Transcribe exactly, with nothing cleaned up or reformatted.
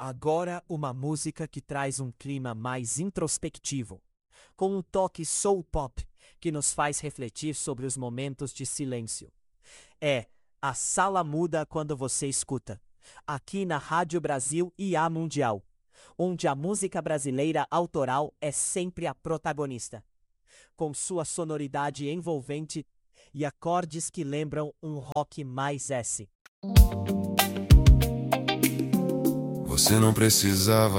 Agora uma música que traz um clima mais introspectivo, com um toque soul pop que nos faz refletir sobre os momentos de silêncio. É A Sala Muda Quando Você Escuta, aqui na Rádio Brasil e A Mundial, onde a música brasileira autoral é sempre a protagonista, com sua sonoridade envolvente e acordes que lembram um rock mais S. Você não precisava